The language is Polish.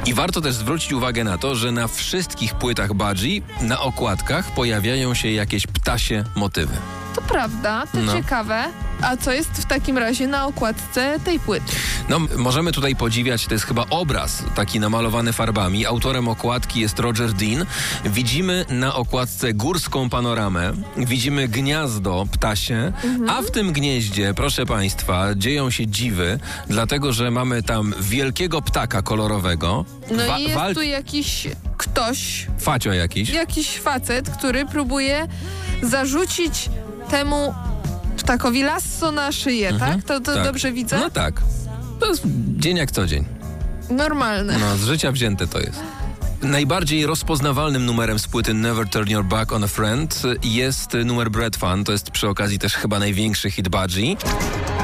I warto też zwrócić uwagę na to, że na wszystkich płytach Budgie na okładkach pojawiają się jakieś ptasie motywy. To prawda, to ciekawe. A co jest w takim razie na okładce tej płyty? No, możemy tutaj podziwiać, to jest chyba obraz taki namalowany farbami. Autorem okładki jest Roger Dean. Widzimy na okładce górską panoramę, widzimy gniazdo ptasie, a w tym gnieździe, proszę państwa, dzieją się dziwy, dlatego, że mamy tam wielkiego ptaka kolorowego. No i jest tu jakiś ktoś, facio jakiś facet, który próbuje zarzucić temu ptakowi lasso na szyję, tak? To tak. Dobrze widzę? No tak. To jest dzień jak co dzień. Normalne. No, z życia wzięte to jest. Najbardziej rozpoznawalnym numerem z płyty Never Turn Your Back on a Friend jest numer Bread Fun. To jest przy okazji też chyba największy hit Budgie.